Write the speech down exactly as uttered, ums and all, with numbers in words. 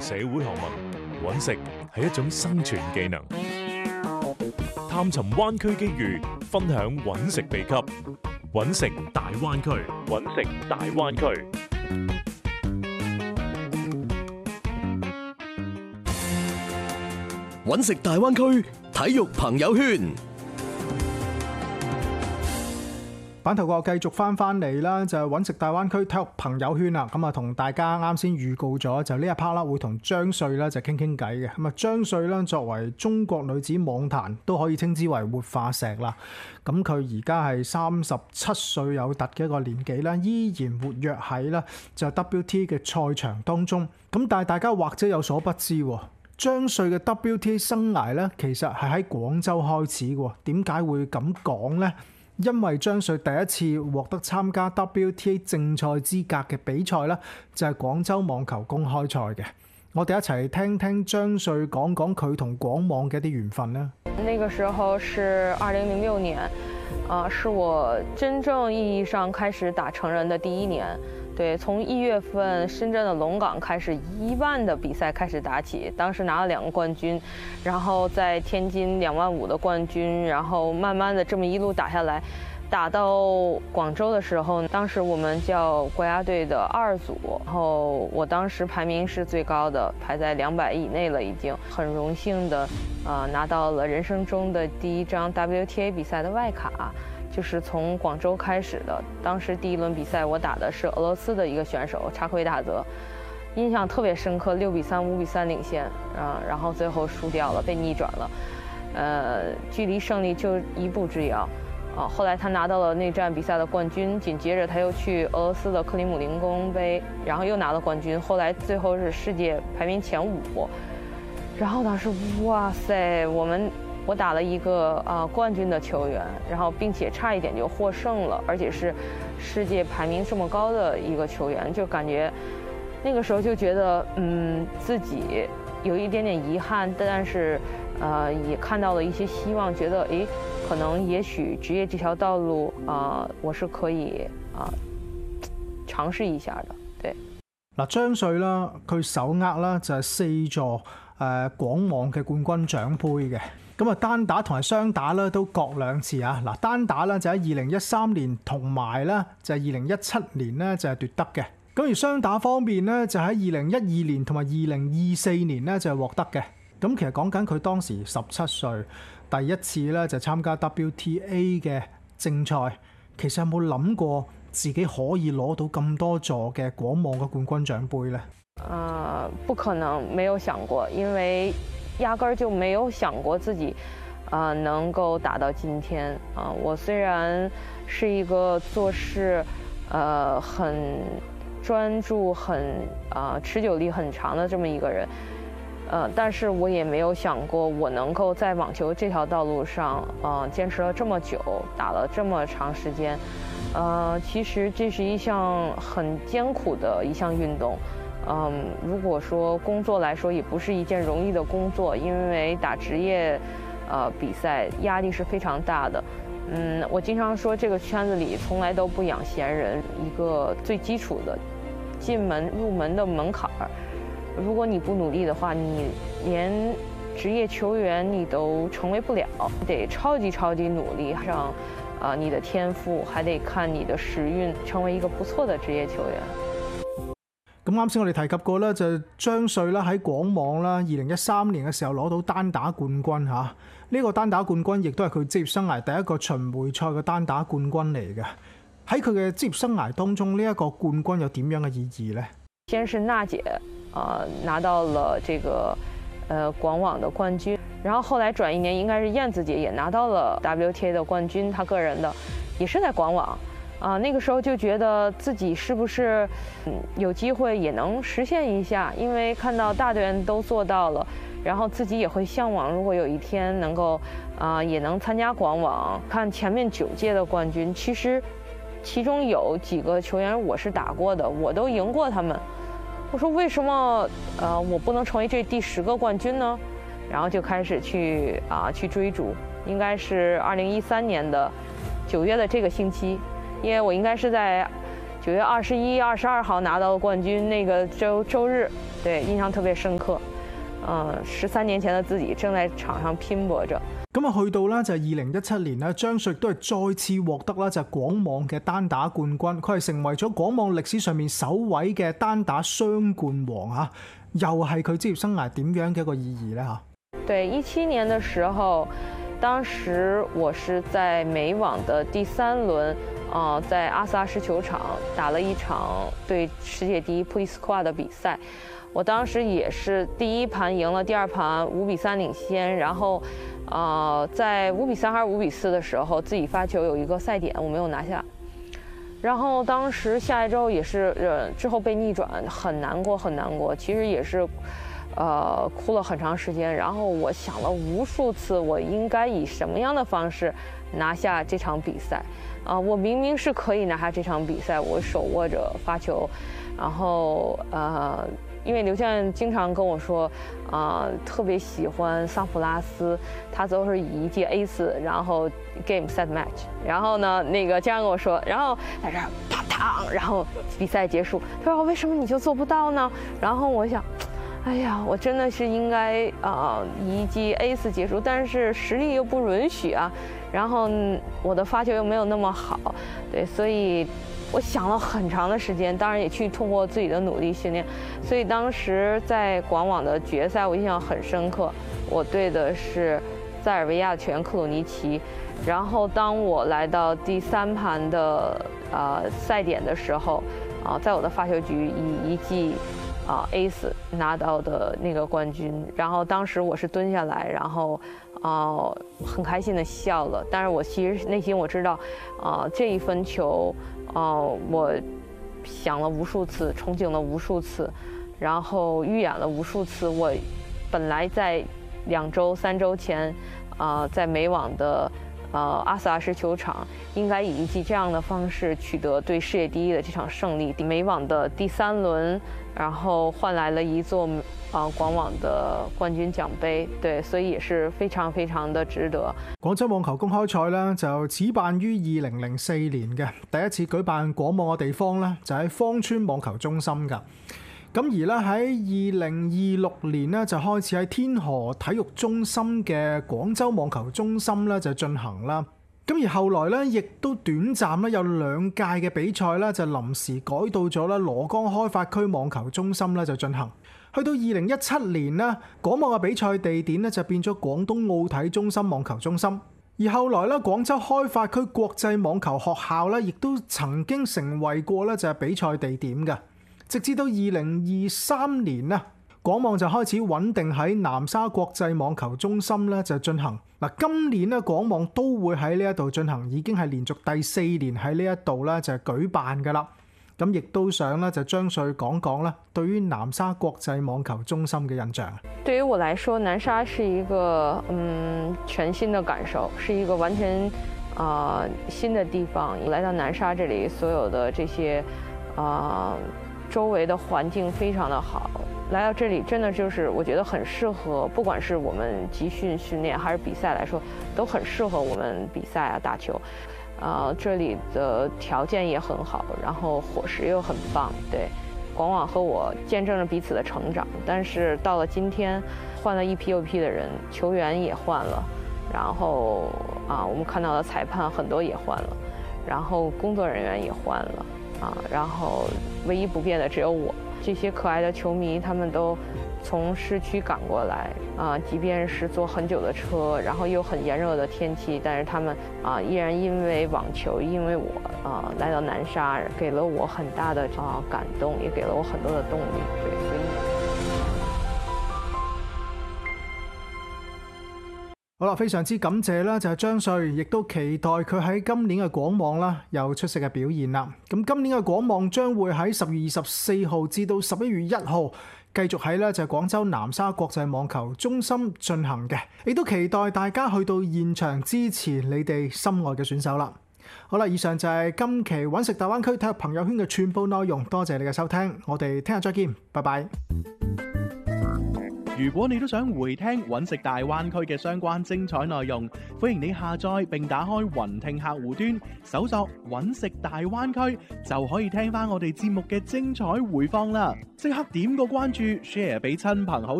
社會學問，揾食係一種生存技能。探尋灣區機遇，分享揾食秘笈。揾食大灣區，揾食大灣區。 揾食大灣區體育朋友圈。 版頭個繼續翻翻嚟啦，就係揾食大灣區體育朋友圈啦。咁啊，同大家啱先預告咗，就呢一 part 啦，會同張帥啦就傾傾偈嘅。咁啊，張帥啦作為中國女子網壇都可以稱之為活化石啦。咁佢而家係三十七歲有突嘅一個年紀啦，依然活躍喺啦就 W T A 嘅賽場當中。咁但係大家或者有所不知，張帥嘅 W T A 生涯咧，其實係喺廣州開始嘅。點解會咁講呢？因為張帥第一次獲得參加 W T A 正賽資格嘅比賽咧，就係廣州網球公開賽嘅。我哋一齊聽聽張帥講講佢同廣網嘅一啲緣分啦。 那個時候是二零零六年，啊、呃，是我真正意義上開始打成人的第一年。對，從一月份深圳的龍崗開始，一萬的比賽開始打起，當時拿了兩個冠軍，然後在天津兩萬五的冠軍，然後慢慢的這麼一路打下來，打到廣州的時候，當時我們叫國家隊的二組，然後我當時排名是最高的，排在兩百以內了，已經很榮幸的，呃，拿到了人生中的第一張 W T A 比賽的外卡。就是從廣州開始的，當時第一輪比賽我打的是俄羅斯的一個選手查奎達澤，印象特別深刻，六比三、五比三領先，啊，然後最後輸掉了，被逆轉了，呃，距離勝利就一步之遙，啊，後來他拿到了那站比賽的冠軍，緊接着他又去俄羅斯的克里姆林宮杯，然後又拿了冠軍，後來最後是世界排名前五，然後當時哇塞，我們。我打了一個啊、呃、冠軍的球員，然後並且差一點就獲勝了，而且是世界排名這麼高的一個球員，就感覺那個時候就覺得嗯自己有一點點遺憾，但是呃也看到了一些希望，覺得誒可能也許職業這條道路啊、呃、我是可以啊、呃、嘗試一下的。對， 嗱，張帥啦，佢手握啦就係四座誒廣網嘅冠軍獎杯嘅。咁啊，單打同埋雙打咧都各兩次啊！嗱，單打咧就喺二零一三年同埋咧就係二零一七年咧就係奪得嘅。咁而雙打方面咧就喺二零一二年同埋二零二四年咧就係獲得嘅。咁其實講緊佢當時十七歲，第一次咧就參加 W T A 嘅正賽，其實有冇諗過自己可以攞到咁多座嘅廣網嘅冠軍獎杯咧？ 啊、呃，不可能，沒有想過，因為壓根兒就沒有想過自己，啊、呃，能夠打到今天啊、呃。我雖然是一個做事，呃，很專注、很啊、呃、持久力很長的這麼一個人，呃，但是我也沒有想過我能夠在網球這條道路上，啊、呃，堅持了這麼久，打了這麼長時間，呃，其實這是一項很艱苦的一項運動。嗯，如果說工作來說，也不是一件容易的工作，因為打職業，呃，比賽壓力是非常大的。嗯，我經常說，這個圈子裡從來都不養閒人，一個最基礎的進門入門的門檻兒。如果你不努力的話，你連職業球員你都成為不了，得超級超級努力，上，啊，你的天賦，還得看你的時運，成為一個不錯的職業球員。 咁啱先我哋提及過啦，就係張帥啦喺廣網啦，二零一三年嘅時候攞到單打冠軍嚇，呢、這個單打冠軍亦都係佢職業生涯第一個巡迴賽嘅單打冠軍嚟嘅。喺佢嘅職業生涯當中，呢、這、一個冠軍有點樣嘅意義呢？ 先是娜姐，啊、呃、拿到了這個，呃廣網的冠軍，然後後來轉一年應該是燕子姐也拿到了 W T A 的冠軍，她個人的，也是在廣網。啊，那個時候就覺得自己是不是，嗯，有機會也能實現一下，因為看到大隊員都做到了，然後自己也會向往，如果有一天能夠，啊，也能參加廣網。看前面九屆的冠軍，其實其中有幾個球員我是打過的，我都贏過他們。我說為什麼，呃，我不能成為這第十個冠軍呢？然後就開始去啊去追逐，應該是二零一三年的九月的這個星期。因為我應該是在九月二十一、二十二号拿到冠军那个周周日，对，印象特別深刻。嗯，十三年前的自己正在場上拼搏着。 咁啊，去到咧就係二零一七年咧，張帥都係再次獲得啦就係廣網嘅單打冠軍，佢係成為咗廣網歷史上面首位嘅單打雙冠王嚇，又係佢職業生涯點樣嘅一個意義咧嚇？ 對，一七年的時候，當時我是在美網的第三輪，啊、呃，在阿斯拉石球場打了一場對世界第一普利斯科娃的比賽。我當時也是第一盤贏了，第二盤五比三領先，然後，呃，在五比三還是五比四的時候，自己發球有一個賽點我沒有拿下，然後當時下來之後也是，呃，之後被逆轉，很難過，很難過，其實也是，呃，哭了很長時間。然後我想了無數次，我應該以什麼樣的方式拿下這場比賽？啊、呃，我明明是可以拿下這場比賽，我手握着發球，然後，呃。因為劉教練經常跟我說，啊、呃，特別喜歡桑普拉斯，他都是以一記 A 四，然後 game set match， 然後呢，那個經常跟我說，然後在這兒啪嗒，然後比賽結束，他說為什麼你就做不到呢？然後我想，哎呀，我真的是應該啊、呃、以一記 A 四結束，但是實力又不允許啊，然後我的發球又沒有那麼好，對，所以。我想了很長的時間，當然也去通過自己的努力訓練，所以當時在廣網的決賽我印象很深刻。我對的是塞爾維亞球員克魯尼奇，然後當我來到第三盤的呃賽點的時候，啊、呃，在我的發球局以一記啊 ace 拿到的那個冠軍，然後當時我是蹲下來，然後啊、呃、很開心的笑了，但是我其實內心我知道，啊、呃、這一分球。哦、呃，我想了無數次，憧憬了無數次，然後預演了無數次。我本來在兩周、三周前，啊、呃，在美網的呃阿斯拉石球場，應該以一記這樣的方式取得對世界第一的這場勝利。美網的第三輪，然後換來了一座啊廣網的冠軍獎杯，對，所以也是非常非常的值得。 廣州網球公開賽呢就始辦於二零零四年嘅，第一次舉辦廣網嘅地方呢就喺芳村網球中心㗎。咁而咧喺二零二六年呢就開始喺天河體育中心嘅廣州網球中心咧就進行啦。咁而後來咧，亦都短暫咧有兩屆嘅比賽咧，就臨時改到咗咧蘿崗開發區網球中心咧就進行。去到二零一七年呢，廣網嘅比賽地點咧就變咗廣東奧體中心網球中心。而後來咧，廣州開發區國際網球學校咧，亦都曾經成為過咧就係比賽地點嘅。直至到二零二三年呢，廣網就開始穩定喺南沙國際網球中心咧就進行。嗱，今年咧廣網都會喺呢一度進行，已經係連續第四年喺呢一度咧就係舉辦㗎啦。咁亦都想咧就張帥講講咧對於南沙國際網球中心嘅印象。 對於我來說，南沙是一個嗯全新的感受，是一個完全啊、呃、新的地方。來到南沙這裡，所有的這些啊、呃、周圍的環境非常的好。來到這裡真的就是我覺得很適合，不管是我們集訓訓練還是比賽來說，都很適合我們比賽啊打球。呃，這裡的條件也很好，然後伙食又很棒。對，廣網和我見證了彼此的成長，但是到了今天，換了一批又一批的人，球員也換了，然後啊，我們看到的裁判很多也換了，然後工作人員也換了啊，然後唯一不變的只有我。這些可愛的球迷，他們都從市區趕過來啊，即便是坐很久的車，然後又很炎熱的天氣，但是他們啊依然因為網球，因為我啊來到南沙，給了我很大的啊感動，也給了我很多的動力。對，所以好啦，非常之感謝啦，就係張帥，亦都期待佢喺今年嘅廣網啦有出色嘅表現啦。咁今年嘅廣網將會喺十月二十四號至到十一月一號繼續喺咧就係廣州南沙國際網球中心進行嘅，亦都期待大家去到現場支持你哋心愛嘅選手啦。好啦，以上就係今期揾食大灣區體育朋友圈嘅全部內容，多謝你嘅收聽，我哋聽日再見，拜拜。 如果你都想回聽揾食大灣區嘅相關精彩內容，歡迎你下載並打開雲聽客戶端，搜索揾食大灣區，就可以聽翻我哋節目嘅精彩回放啦！即刻點個關注 ，share 俾親朋好